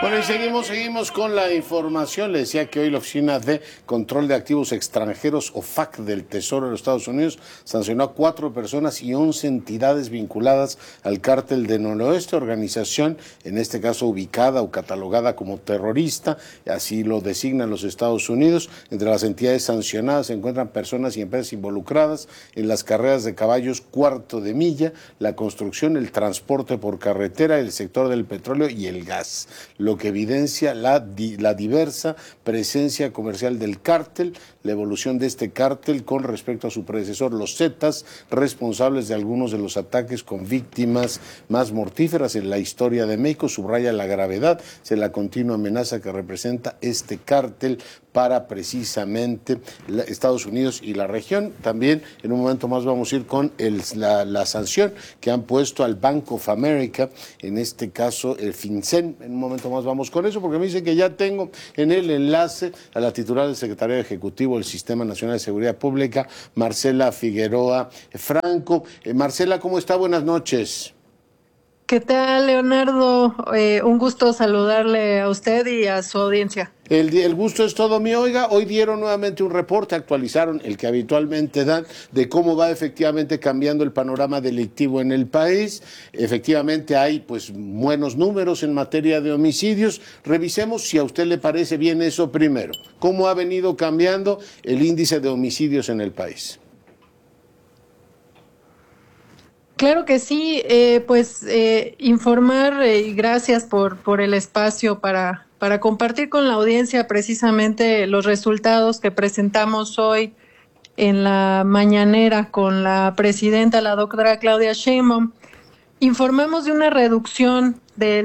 Bueno, y seguimos con la información. Le decía que hoy la Oficina de Control de Activos Extranjeros, OFAC, del Tesoro de los Estados Unidos, sancionó a 4 personas y 11 entidades vinculadas al cártel de Noroeste, organización, en este caso ubicada o catalogada como terrorista, así lo designan los Estados Unidos. Entre las entidades sancionadas se encuentran personas y empresas involucradas en las carreras de caballos cuarto de milla, la construcción, el transporte por carretera, el sector del petróleo y el gas, lo que evidencia la diversa presencia comercial del cártel, la evolución de este cártel con respecto a su predecesor, los Zetas, responsables de algunos de los ataques con víctimas más mortíferas en la historia de México. Subraya la gravedad de la continua amenaza que representa este cártel para precisamente Estados Unidos y la región. También en un momento más vamos a ir con la sanción que han puesto al Bank of America, en este caso el FinCEN. En un momento más vamos con eso, porque me dicen que ya tengo en el enlace a la titular del Secretariado Ejecutivo del Sistema Nacional de Seguridad Pública, Marcela Figueroa Franco. Marcela, ¿cómo está? Buenas noches. ¿Qué tal, Leonardo? Un gusto saludarle a usted y a su audiencia. El gusto es todo mío. Oiga, hoy dieron nuevamente un reporte, actualizaron el que habitualmente dan, de cómo va efectivamente cambiando el panorama delictivo en el país. Efectivamente hay pues buenos números en materia de homicidios. Revisemos si a usted le parece bien eso primero. ¿Cómo ha venido cambiando el índice de homicidios en el país? Claro que sí, informar y gracias por el espacio para compartir con la audiencia precisamente los resultados que presentamos hoy en la mañanera con la presidenta, la doctora Claudia Sheinbaum. Informamos de una reducción del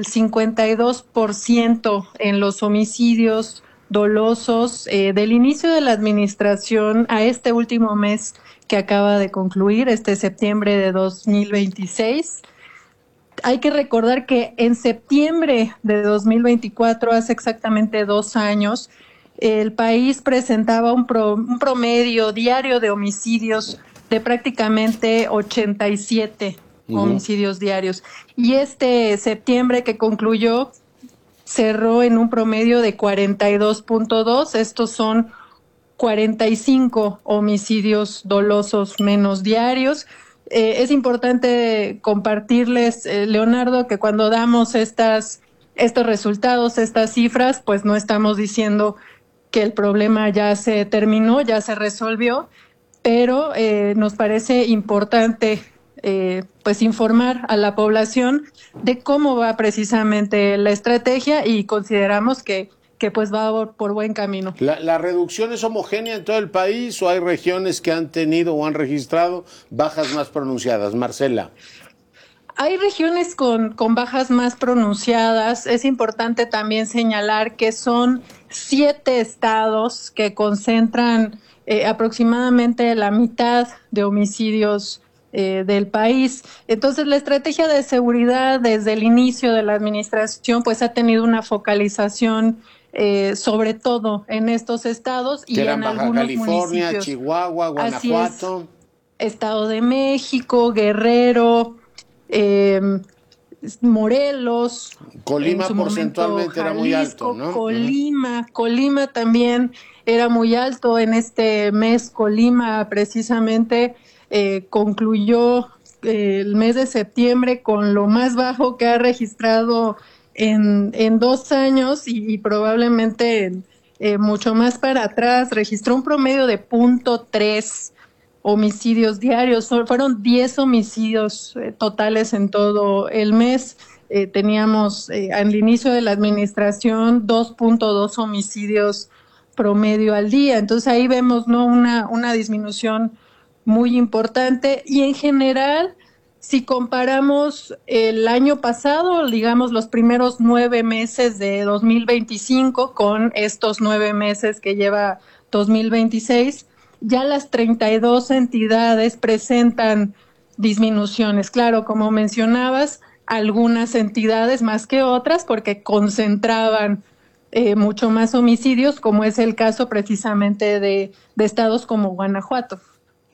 52% en los homicidios dolosos del inicio de la administración a este último mes que acaba de concluir, este septiembre de 2026. Hay que recordar que en septiembre de 2024, hace exactamente 2 años, el país presentaba un promedio diario de homicidios de prácticamente 87 homicidios diarios. Y este septiembre que concluyó cerró en un promedio de 42.2. Estos son 45 homicidios dolosos menos diarios. Es importante compartirles, Leonardo, que cuando damos estos resultados, estas cifras, pues no estamos diciendo que el problema ya se terminó, ya se resolvió, pero nos parece importante pues informar a la población de cómo va precisamente la estrategia y consideramos que pues va por buen camino. ¿La reducción es homogénea en todo el país o hay regiones que han tenido o han registrado bajas más pronunciadas? Marcela. Hay regiones con bajas más pronunciadas. Es importante también señalar que son 7 estados que concentran aproximadamente la mitad de homicidios del país. Entonces, la estrategia de seguridad desde el inicio de la administración pues ha tenido una focalización sobre todo en estos estados y en Baja algunos California, municipios. Chihuahua, Guanajuato. Así es. Estado de México, Guerrero, Morelos. Colima porcentualmente era muy alto, ¿no? Colima también era muy alto. En este mes Colima precisamente concluyó el mes de septiembre con lo más bajo que ha registrado en 2 años y probablemente mucho más para atrás. Registró un promedio de 0.3 homicidios diarios. Fueron 10 homicidios totales en todo el mes. Teníamos al inicio de la administración 2.2 homicidios promedio al día. Entonces ahí vemos, ¿no?, una disminución muy importante. Y en general, si comparamos el año pasado, digamos los primeros 9 meses de 2025 con estos 9 meses que lleva 2026, ya las 32 entidades presentan disminuciones. Claro, como mencionabas, algunas entidades más que otras porque concentraban mucho más homicidios, como es el caso precisamente de estados como Guanajuato.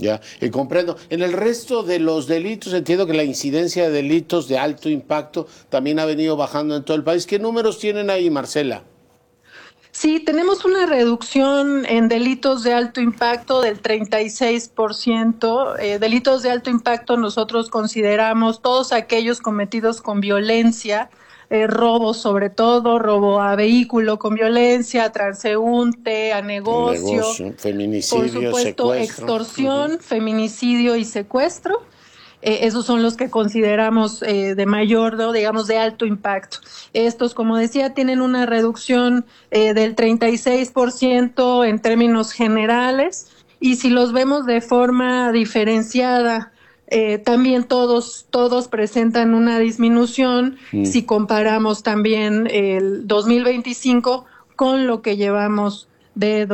Ya, comprendo. En el resto de los delitos, entiendo que la incidencia de delitos de alto impacto también ha venido bajando en todo el país. ¿Qué números tienen ahí, Marcela? Sí, tenemos una reducción en delitos de alto impacto del 36%. Delitos de alto impacto nosotros consideramos todos aquellos cometidos con violencia, robos sobre todo, robo a vehículo con violencia, transeúnte, a negocio, por Feminicidio, supuesto, secuestro. extorsión, feminicidio y secuestro. Esos son los que consideramos de mayor, ¿no? Digamos, de alto impacto. Estos, como decía, tienen una reducción del 36% en términos generales, y si los vemos de forma diferenciada, también todos presentan una disminución si comparamos también el 2025 con lo que llevamos de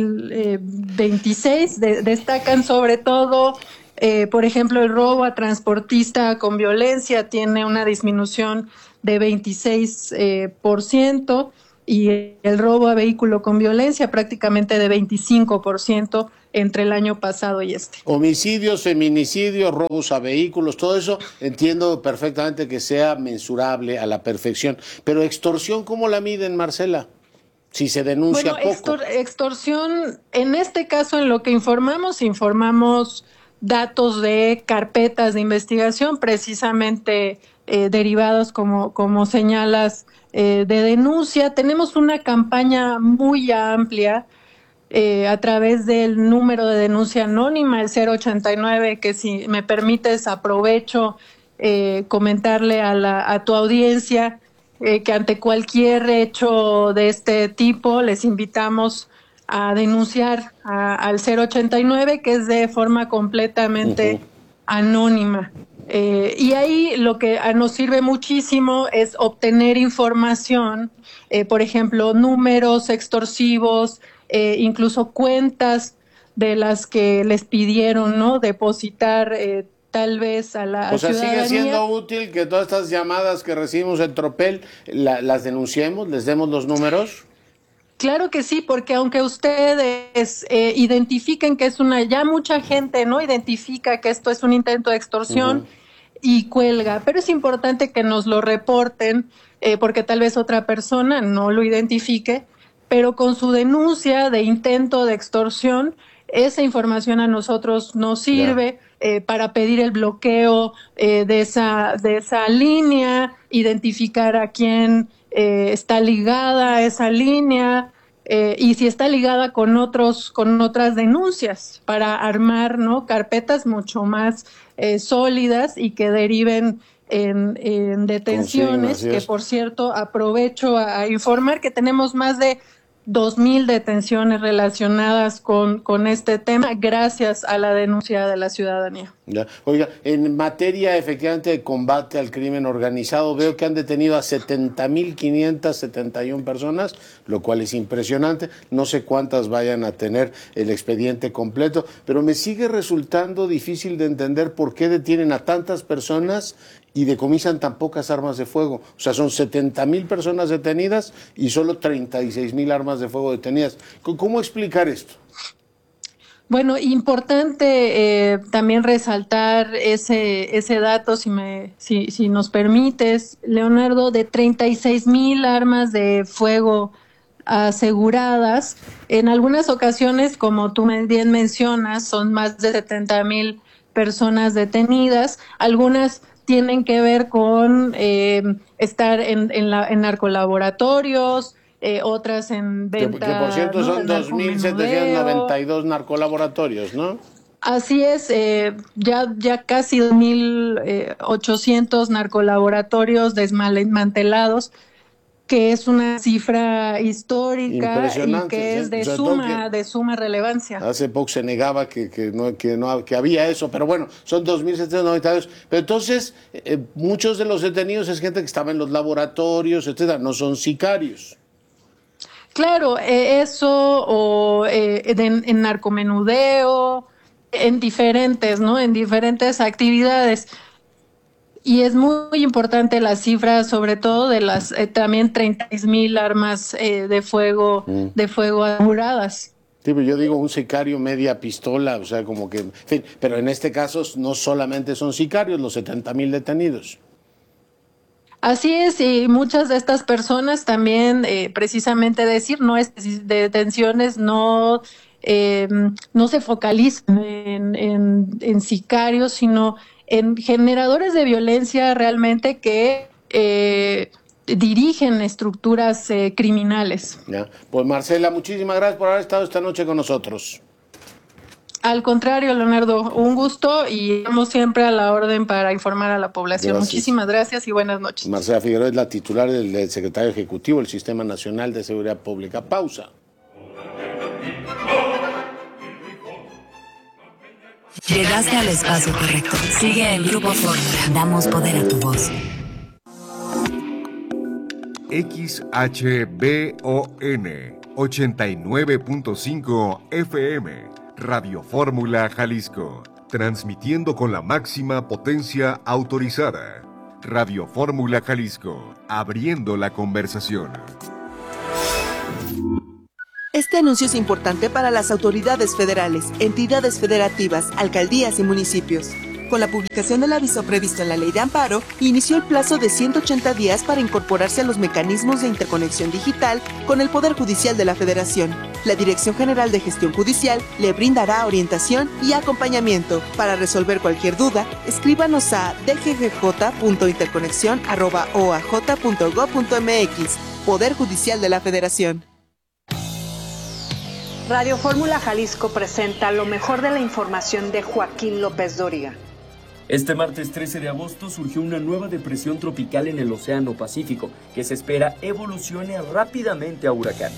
2026. Destacan sobre todo, por ejemplo, el robo a transportista con violencia tiene una disminución de 26%, y el robo a vehículo con violencia prácticamente de 25% entre el año pasado y este. Homicidios, feminicidios, robos a vehículos, todo eso entiendo perfectamente que sea mensurable a la perfección. Pero extorsión, ¿cómo la miden, Marcela? Si se denuncia poco. Extorsión, en este caso, en lo que informamos datos de carpetas de investigación, precisamente derivados, como señalas, de denuncia. Tenemos una campaña muy amplia a través del número de denuncia anónima, el 089, que, si me permites, aprovecho comentarle a tu audiencia que ante cualquier hecho de este tipo les invitamos a denunciar al 089, que es de forma completamente anónima. Y ahí lo que nos sirve muchísimo es obtener información, por ejemplo, números extorsivos, incluso cuentas de las que les pidieron, ¿no?, depositar tal vez a la ciudadanía. Sigue siendo útil que todas estas llamadas que recibimos en tropel las denunciemos, les demos los números. Claro que sí, porque aunque ustedes identifiquen que es ya mucha gente no identifica que esto es un intento de extorsión y cuelga, pero es importante que nos lo reporten, porque tal vez otra persona no lo identifique, pero con su denuncia de intento de extorsión, esa información a nosotros nos sirve para pedir el bloqueo de esa línea, identificar a quién está ligada a esa línea, y si está ligada con otras denuncias, para armar, ¿no?, carpetas mucho más sólidas y que deriven en detenciones. Que, por cierto, aprovecho a informar que tenemos más de 2,000 detenciones relacionadas con este tema, gracias a la denuncia de la ciudadanía. Ya. Oiga, en materia efectivamente de combate al crimen organizado, veo que han detenido a 70,571 personas, lo cual es impresionante. No sé cuántas vayan a tener el expediente completo, pero me sigue resultando difícil de entender por qué detienen a tantas personas y decomisan tan pocas armas de fuego. O sea, son 70,000 personas detenidas y solo 36,000 armas de fuego detenidas. ¿Cómo explicar esto? Bueno, importante también resaltar ese dato, si nos permites, Leonardo, de 36,000 armas de fuego aseguradas. En algunas ocasiones, como tú bien mencionas, son más de 70,000 personas detenidas. Algunas tienen que ver con estar en narcolaboratorios, otras en venta. Que por cierto, ¿no?, son 2,792 narcolaboratorios, ¿no? Así es, ya casi 2,800 narcolaboratorios desmantelados, que es una cifra histórica y que es de suma relevancia. Hace poco se negaba que había eso, pero bueno, son 2,792. Pero entonces, muchos de los detenidos es gente que estaba en los laboratorios, etcétera, no son sicarios. Claro, eso, o en narcomenudeo, en diferentes actividades. Y es muy importante la cifra, sobre todo de las también 36,000 armas de fuego aseguradas. Sí, pero yo digo un sicario media pistola, o sea, como que... En fin, pero en este caso no solamente son sicarios los 70,000 detenidos. Así es, y muchas de estas personas también, precisamente decir, no es de detenciones, no se focalizan en sicarios, sino en generadores de violencia realmente que dirigen estructuras criminales. Ya. Pues Marcela, muchísimas gracias por haber estado esta noche con nosotros. Al contrario, Leonardo, un gusto y estamos siempre a la orden para informar a la población. Gracias. Muchísimas gracias y buenas noches. Marcela Figueroa es la titular del secretario ejecutivo del Sistema Nacional de Seguridad Pública. Pausa. Llegaste al espacio correcto. Sigue en Grupo Fórmula. Damos poder a tu voz. XHBON 89.5 FM. Radio Fórmula Jalisco, transmitiendo con la máxima potencia autorizada. Radio Fórmula Jalisco, abriendo la conversación. Este anuncio es importante para las autoridades federales, entidades federativas, alcaldías y municipios. Con la publicación del aviso previsto en la Ley de Amparo, inició el plazo de 180 días para incorporarse a los mecanismos de interconexión digital con el Poder Judicial de la Federación. La Dirección General de Gestión Judicial le brindará orientación y acompañamiento. Para resolver cualquier duda, escríbanos a dggj.interconexión@oaj.gov.mx. Poder Judicial de la Federación. Radio Fórmula Jalisco presenta lo mejor de la información de Joaquín López Dóriga. Este martes 13 de agosto surgió una nueva depresión tropical en el Océano Pacífico, que se espera evolucione rápidamente a huracán.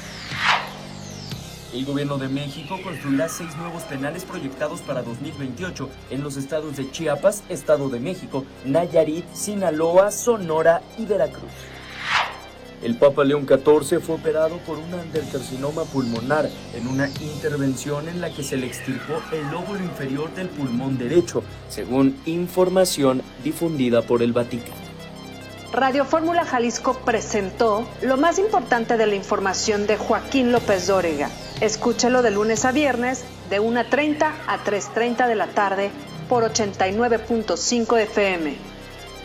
El gobierno de México construirá 6 nuevos penales proyectados para 2028 en los estados de Chiapas, Estado de México, Nayarit, Sinaloa, Sonora y Veracruz. El Papa León XIV fue operado por un adenocarcinoma pulmonar en una intervención en la que se le extirpó el lóbulo inferior del pulmón derecho, según información difundida por el Vaticano. Radio Fórmula Jalisco presentó lo más importante de la información de Joaquín López Dóriga. Escúchelo de lunes a viernes de 1:30 a 3:30 de la tarde por 89.5 FM.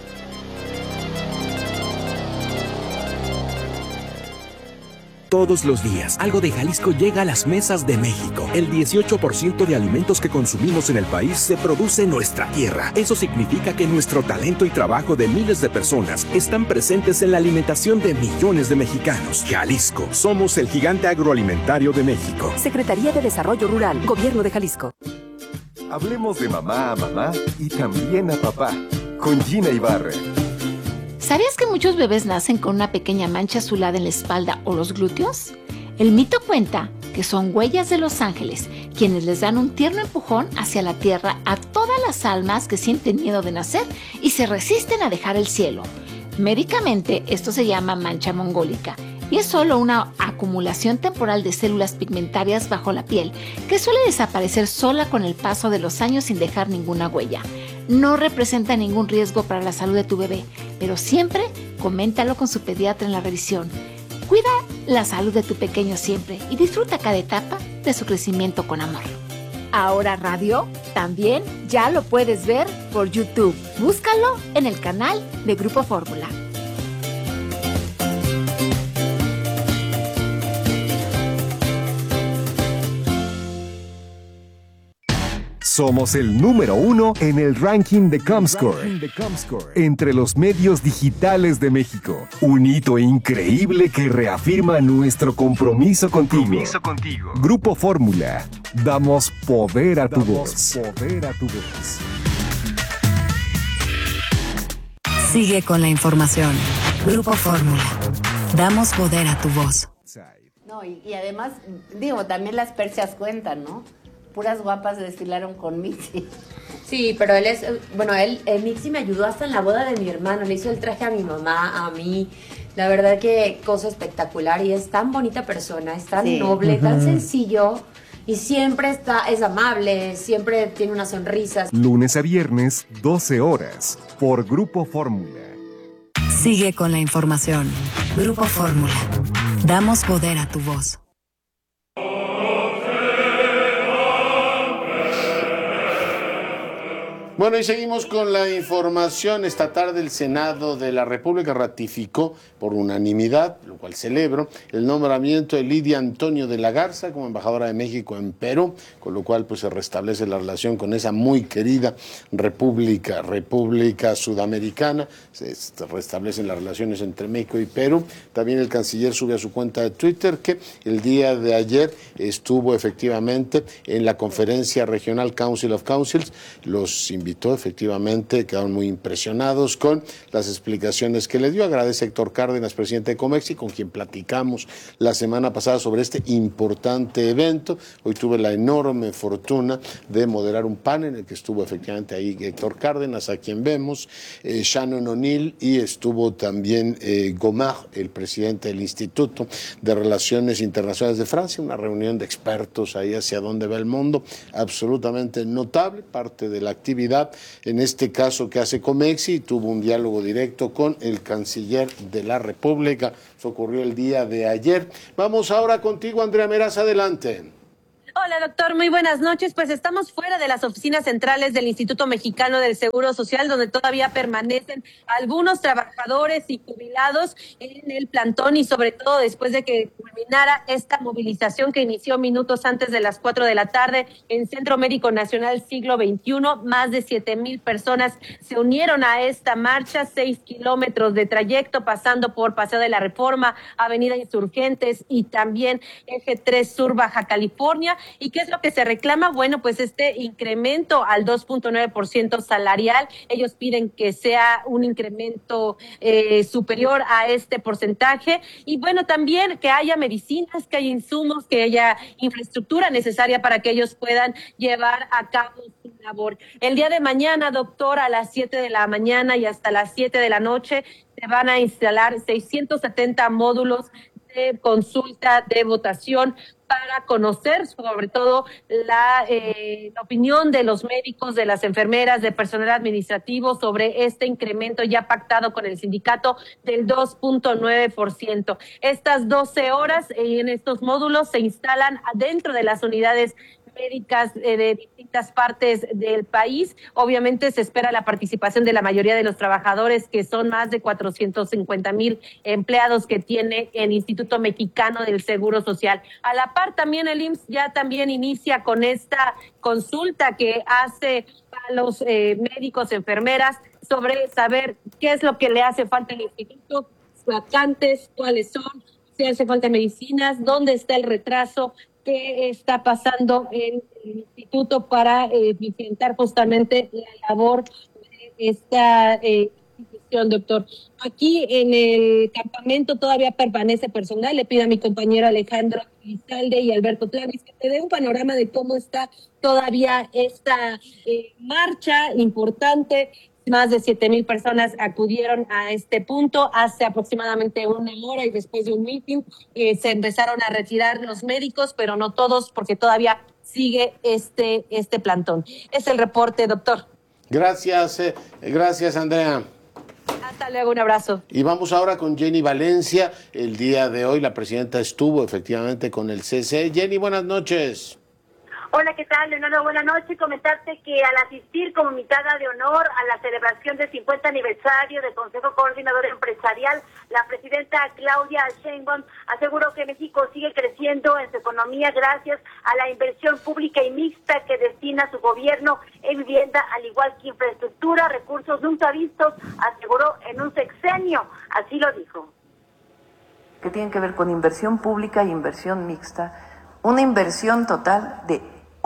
Todos los días, algo de Jalisco llega a las mesas de México. El 18% de alimentos que consumimos en el país se produce en nuestra tierra. Eso significa que nuestro talento y trabajo de miles de personas están presentes en la alimentación de millones de mexicanos. Jalisco, somos el gigante agroalimentario de México. Secretaría de Desarrollo Rural, Gobierno de Jalisco. Hablemos de mamá a mamá y también a papá, con Gina Ibarra. ¿Sabías que muchos bebés nacen con una pequeña mancha azulada en la espalda o los glúteos? El mito cuenta que son huellas de los ángeles, quienes les dan un tierno empujón hacia la tierra a todas las almas que sienten miedo de nacer y se resisten a dejar el cielo. Médicamente, esto se llama mancha mongólica y es solo una acumulación temporal de células pigmentarias bajo la piel que suele desaparecer sola con el paso de los años sin dejar ninguna huella. No representa ningún riesgo para la salud de tu bebé, pero siempre coméntalo con su pediatra en la revisión. Cuida la salud de tu pequeño siempre y disfruta cada etapa de su crecimiento con amor. Ahora Radio también ya lo puedes ver por YouTube. Búscalo en el canal de Grupo Fórmula. Somos el número 1 en el ranking de Comscore, entre los medios digitales de México. Un hito increíble que reafirma nuestro compromiso contigo. Grupo Fórmula. Damos poder a tu voz. Sigue con la información. Grupo Fórmula. Damos poder a tu voz. No, y además, digo, también las persias cuentan, ¿no? Puras guapas desfilaron con Mixi. Sí, pero Mixi me ayudó hasta en la boda de mi hermano, le hizo el traje a mi mamá, a mí. La verdad que cosa espectacular y es tan bonita persona, es tan noble, tan sencillo y siempre es amable, siempre tiene una sonrisa. Lunes a viernes, 12 horas, por Grupo Fórmula. Sigue con la información. Grupo Fórmula. Damos poder a tu voz. Bueno, y seguimos con la información. Esta tarde el Senado de la República ratificó por unanimidad, lo cual celebro, el nombramiento de Lidia Antonio de la Garza como embajadora de México en Perú, con lo cual pues se restablece la relación con esa muy querida República Sudamericana. Se restablecen las relaciones entre México y Perú. También el canciller sube a su cuenta de Twitter que el día de ayer estuvo efectivamente en la conferencia regional Council of Councils. Los invitó, efectivamente, quedaron muy impresionados con las explicaciones que le dio. Agradece a Héctor Cárdenas, presidente de Comexi, con quien platicamos la semana pasada sobre este importante evento. Hoy tuve la enorme fortuna de moderar un panel en el que estuvo efectivamente ahí Héctor Cárdenas, a quien vemos, Shannon O'Neill, y estuvo también Gomard, el presidente del Instituto de Relaciones Internacionales de Francia, una reunión de expertos ahí hacia dónde va el mundo, absolutamente notable, parte de la actividad, en este caso que hace Comexi. Tuvo un diálogo directo con el canciller de la República. Eso ocurrió el día de ayer. Vamos ahora contigo, Andrea Meraz, adelante. Hola, doctor, muy buenas noches. Pues estamos fuera de las oficinas centrales del Instituto Mexicano del Seguro Social, donde todavía permanecen algunos trabajadores y jubilados en el plantón, y sobre todo después de que culminara esta movilización que inició minutos antes de las 4 de la tarde en Centro Médico Nacional Siglo XXI. Más de 7,000 personas se unieron a esta marcha, 6 kilómetros de trayecto, pasando por Paseo de la Reforma, Avenida Insurgentes y también Eje 3 Sur Baja California. ¿Y qué es lo que se reclama? Bueno, pues este incremento al 2.9% salarial. Ellos piden que sea un incremento superior a este porcentaje. Y bueno, también que haya medicinas, que haya insumos, que haya infraestructura necesaria para que ellos puedan llevar a cabo su labor. El día de mañana, doctor, a las 7 de la mañana y hasta las 7 de la noche se van a instalar 670 módulos de consulta, de votación, para conocer sobre todo la opinión de los médicos, de las enfermeras, de personal administrativo sobre este incremento ya pactado con el sindicato del 2.9%. Estas 12 horas en estos módulos se instalan dentro de las unidades médicas de distintas partes del país. Obviamente se espera la participación de la mayoría de los trabajadores, que son más de 450,000 empleados que tiene el Instituto Mexicano del Seguro Social. A la par también el IMSS ya también inicia con esta consulta que hace a los médicos, enfermeras, sobre saber qué es lo que le hace falta al instituto, vacantes, cuáles son, si hace falta medicinas, dónde está el retraso, qué está pasando en el instituto para enfrentar justamente la labor de esta institución, doctor. Aquí en el campamento todavía permanece personal. Le pido a mi compañero Alejandro Lizalde y Alberto Tlanis que te dé un panorama de cómo está todavía esta marcha importante. Más de 7,000 personas acudieron a este punto hace aproximadamente una hora, y después de un meeting se empezaron a retirar los médicos, pero no todos, porque todavía sigue este plantón. Es el reporte, doctor. Gracias, Andrea. Hasta luego, un abrazo. Y vamos ahora con Jenny Valencia. El día de hoy la presidenta estuvo efectivamente con el CCE. Jenny, buenas noches. Hola, ¿qué tal, Leonardo? Buenas noches. Comentarte que al asistir como invitada de honor a la celebración del 50 aniversario del Consejo Coordinador Empresarial, la presidenta Claudia Sheinbaum aseguró que México sigue creciendo en su economía gracias a la inversión pública y mixta que destina su gobierno en vivienda, al igual que infraestructura, recursos nunca vistos, aseguró, en un sexenio. Así lo dijo. Que tienen que ver con inversión pública y inversión mixta, una inversión total de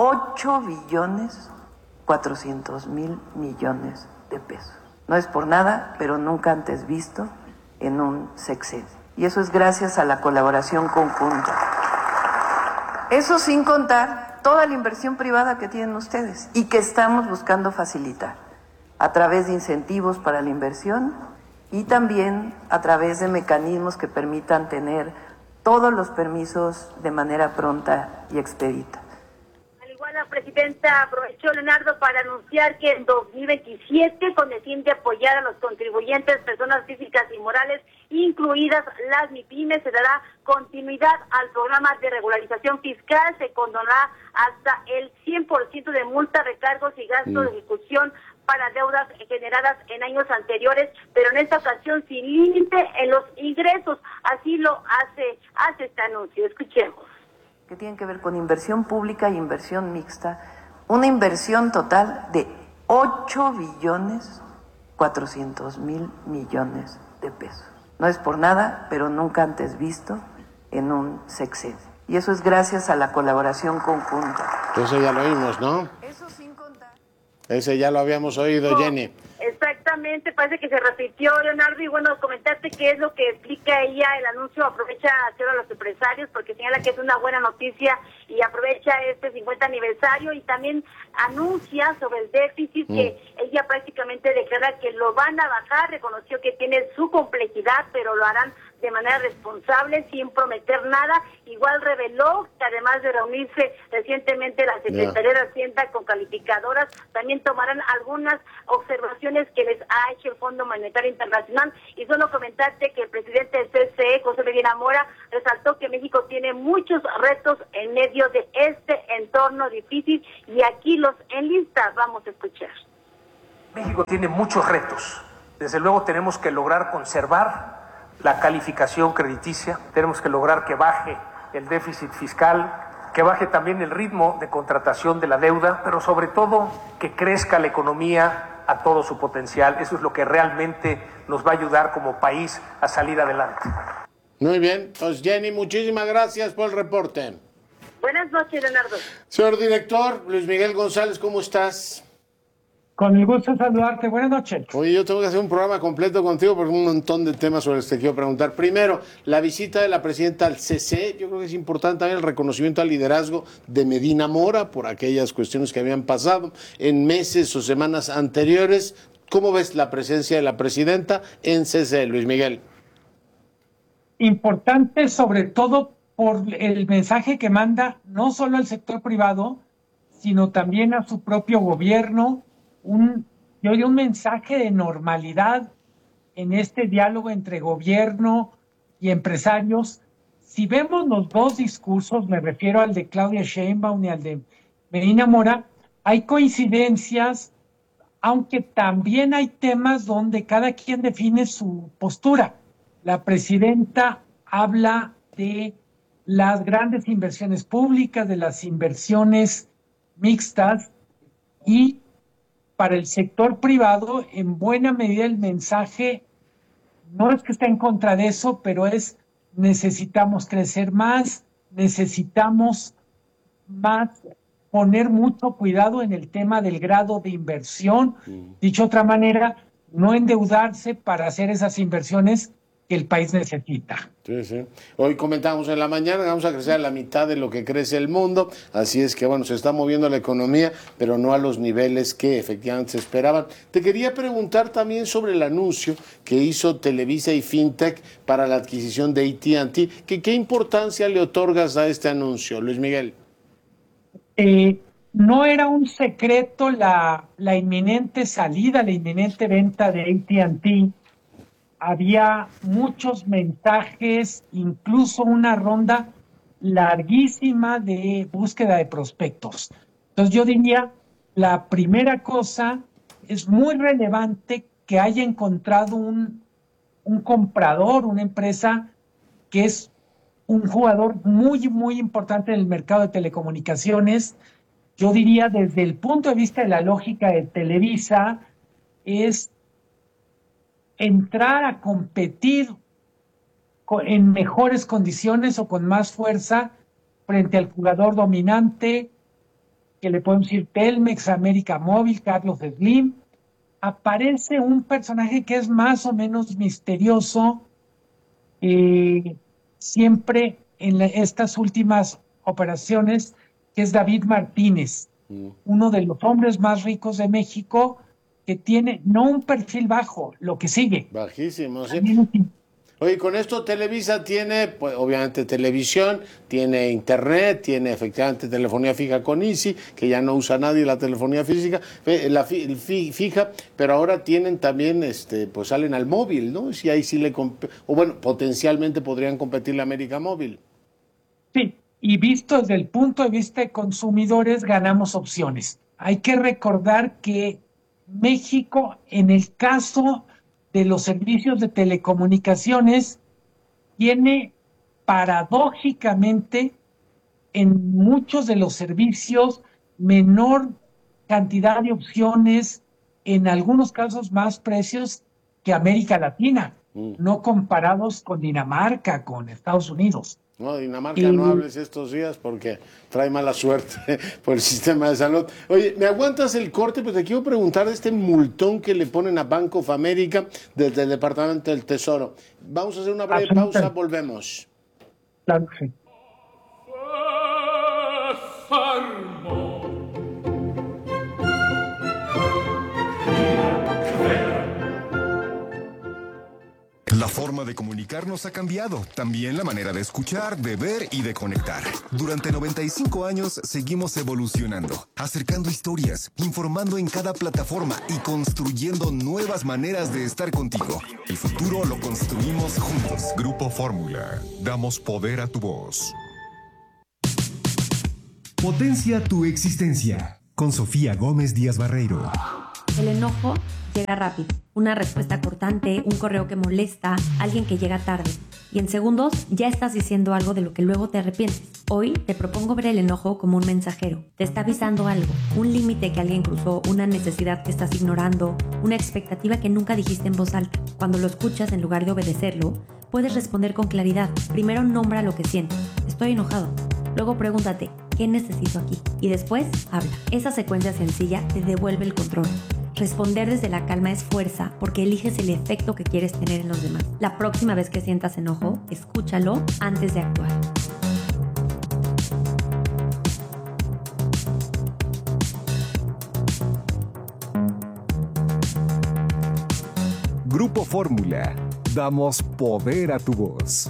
8,400,000,000,000 de pesos. No es por nada, pero nunca antes visto en un sexenio. Y eso es gracias a la colaboración conjunta. Eso sin contar toda la inversión privada que tienen ustedes y que estamos buscando facilitar a través de incentivos para la inversión y también a través de mecanismos que permitan tener todos los permisos de manera pronta y expedita. La presidenta aprovechó, Leonardo, para anunciar que en 2027, con el fin de apoyar a los contribuyentes, personas físicas y morales, incluidas las MIPYMES, se dará continuidad al programa de regularización fiscal. Se condonará hasta el 100% de multas, recargos y gastos de ejecución para deudas generadas en años anteriores, pero en esta ocasión sin límite en los ingresos. Así lo hace este anuncio. Escuchemos. Que tienen que ver con inversión pública y inversión mixta, una inversión total de 8,400,000,000,000 de pesos. No es por nada, pero nunca antes visto en un sexenio. Y eso es gracias a la colaboración conjunta. Eso ya lo oímos, ¿no? Eso sin contar. Ese ya lo habíamos oído, Jenny. Exactamente, parece que se repitió, Leonardo, y bueno, comentaste qué es lo que explica ella. El anuncio aprovecha a hacer a los empresarios porque señala que es una buena noticia y aprovecha este 50 aniversario y también anuncia sobre el déficit que ella prácticamente declara que lo van a bajar. Reconoció que tiene su complejidad, pero lo harán de manera responsable, sin prometer nada. Igual reveló que además de reunirse recientemente la Secretaría de Hacienda con calificadoras, también tomarán algunas observaciones que les ha hecho el Fondo Monetario Internacional. Y solo comentarte que el presidente del CCE, José Medina Mora, resaltó que México tiene muchos retos en medio de este entorno difícil y aquí los enlista. Vamos a escuchar. México tiene muchos retos. Desde luego tenemos que lograr conservar la calificación crediticia, tenemos que lograr que baje el déficit fiscal, que baje también el ritmo de contratación de la deuda, pero sobre todo que crezca la economía a todo su potencial. Eso es lo que realmente nos va a ayudar como país a salir adelante. Muy bien, pues Jenny, muchísimas gracias por el reporte. Buenas noches, Leonardo. Señor director, Luis Miguel González, ¿cómo estás? Con el gusto de saludarte, buenas noches. Oye, yo tengo que hacer un programa completo contigo porque hay un montón de temas sobre los que quiero preguntar. Primero, la visita de la presidenta al CC, yo creo que es importante también el reconocimiento al liderazgo de Medina Mora por aquellas cuestiones que habían pasado en meses o semanas anteriores. ¿Cómo ves la presencia de la presidenta en CC, Luis Miguel? Importante sobre todo por el mensaje que manda no solo al sector privado, sino también a su propio gobierno, un mensaje de normalidad en este diálogo entre gobierno y empresarios. Si vemos los dos discursos, me refiero al de Claudia Sheinbaum y al de Medina Mora, hay coincidencias, aunque también hay temas donde cada quien define su postura. La presidenta habla de las grandes inversiones públicas, de las inversiones mixtas, y para el sector privado, en buena medida el mensaje no es que esté en contra de eso, pero es necesitamos crecer más, necesitamos más poner mucho cuidado en el tema del grado de inversión. Dicho de otra manera, no endeudarse para hacer esas inversiones que el país necesita. Sí, sí. Hoy comentamos en la mañana, vamos a crecer a la mitad de lo que crece el mundo, así es que bueno, se está moviendo la economía, pero no a los niveles que efectivamente se esperaban. Te quería preguntar también sobre el anuncio que hizo Televisa y Fintech para la adquisición de AT&T. ¿Qué importancia le otorgas a este anuncio, Luis Miguel? No era un secreto la inminente salida, la inminente venta de AT&T. Había muchos mensajes, incluso una ronda larguísima de búsqueda de prospectos. Entonces yo diría, la primera cosa, es muy relevante que haya encontrado un comprador, una empresa que es un jugador muy, muy importante en el mercado de telecomunicaciones. Yo diría, desde el punto de vista de la lógica de Televisa, es entrar a competir en mejores condiciones o con más fuerza frente al jugador dominante, que le podemos decir Telmex, América Móvil, Carlos Slim. Aparece un personaje que es más o menos misterioso, siempre en estas últimas operaciones, que es David Martínez, uno de los hombres más ricos de México, que tiene no un perfil bajo, lo que sigue. Bajísimo, sí. Oye, con esto Televisa tiene, pues, obviamente televisión, tiene internet, tiene efectivamente telefonía fija con Easy, que ya no usa nadie la telefonía física, fija, pero ahora tienen también, pues salen al móvil, ¿no? Si ahí sí o bueno, potencialmente podrían competir la América Móvil. Sí, y visto desde el punto de vista de consumidores, ganamos opciones. Hay que recordar que México, en el caso de los servicios de telecomunicaciones, tiene paradójicamente en muchos de los servicios menor cantidad de opciones, en algunos casos más precios que América Latina, no comparados con Dinamarca, con Estados Unidos. No, Dinamarca no hables estos días porque trae mala suerte por el sistema de salud. Oye, ¿me aguantas el corte? Pues te quiero preguntar de este multón que le ponen a Bank of America desde el Departamento del Tesoro. Vamos a hacer una breve pausa, volvemos. Claro que sí. La forma de comunicarnos ha cambiado, también la manera de escuchar, de ver y de conectar. Durante 95 años seguimos evolucionando, acercando historias, informando en cada plataforma y construyendo nuevas maneras de estar contigo. El futuro lo construimos juntos. Grupo Fórmula, damos poder a tu voz. Potencia tu existencia, con Sofía Gómez Díaz Barreiro. El enojo llega rápido. Una respuesta cortante, un correo que molesta, alguien que llega tarde. Y en segundos ya estás diciendo algo de lo que luego te arrepientes. Hoy te propongo ver el enojo como un mensajero. Te está avisando algo, un límite que alguien cruzó, una necesidad que estás ignorando, una expectativa que nunca dijiste en voz alta. Cuando lo escuchas, en lugar de obedecerlo, puedes responder con claridad. Primero nombra lo que sientes. Estoy enojado. Luego pregúntate, ¿qué necesito aquí? Y después habla. Esa secuencia sencilla te devuelve el control. Responder desde la calma es fuerza porque eliges el efecto que quieres tener en los demás. La próxima vez que sientas enojo, escúchalo antes de actuar. Grupo Fórmula, damos poder a tu voz.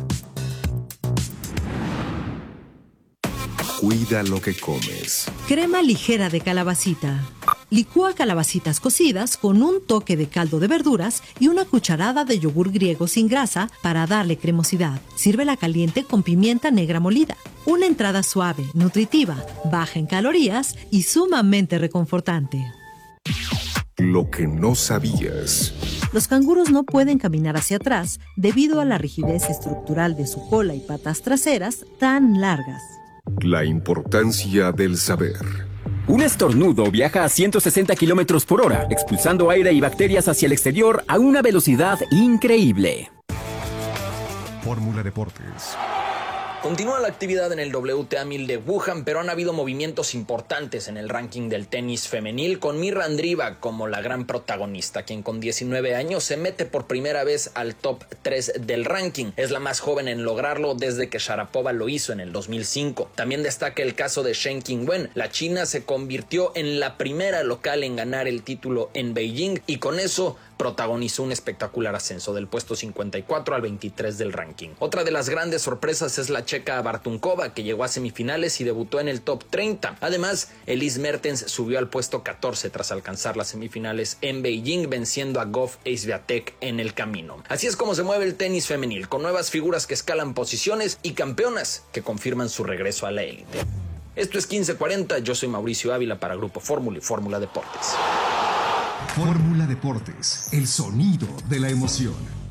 Cuida lo que comes. Crema ligera de calabacita. Licúa calabacitas cocidas con un toque de caldo de verduras y una cucharada de yogur griego sin grasa para darle cremosidad. Sírvela caliente con pimienta negra molida. Una entrada suave, nutritiva, baja en calorías y sumamente reconfortante. Lo que no sabías. Los canguros no pueden caminar hacia atrás debido a la rigidez estructural de su cola y patas traseras tan largas. La importancia del saber. Un estornudo viaja a 160 kilómetros por hora, expulsando aire y bacterias hacia el exterior a una velocidad increíble. Fórmula Deportes. Continúa la actividad en el WTA 1000 de Wuhan, pero han habido movimientos importantes en el ranking del tenis femenil, con Mirra Andreeva como la gran protagonista, quien con 19 años se mete por primera vez al top 3 del ranking. Es la más joven en lograrlo desde que Sharapova lo hizo en el 2005. También destaca el caso de Shen Qingwen. La china se convirtió en la primera local en ganar el título en Beijing y con eso protagonizó un espectacular ascenso del puesto 54 al 23 del ranking. Otra de las grandes sorpresas es la checa Bartunkova, que llegó a semifinales y debutó en el top 30. Además, Elise Mertens subió al puesto 14 tras alcanzar las semifinales en Beijing, venciendo a Goff Swiatek en el camino. Así es como se mueve el tenis femenil, con nuevas figuras que escalan posiciones y campeonas que confirman su regreso a la élite. Esto es 1540, yo soy Mauricio Ávila para Grupo Fórmula y Fórmula Deportes. Fórmula Deportes, el sonido de la emoción.